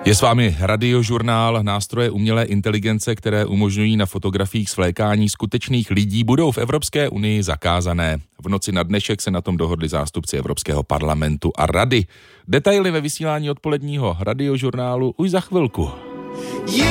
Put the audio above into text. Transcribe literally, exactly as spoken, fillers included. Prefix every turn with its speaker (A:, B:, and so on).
A: Je s vámi Radiožurnál. Nástroje umělé inteligence, které umožňují na fotografiích svlékání skutečných lidí, budou v Evropské unii zakázané. V noci na dnešek se na tom dohodli zástupci Evropského parlamentu a rady. Detaily ve vysílání odpoledního Radiožurnálu už za chvilku.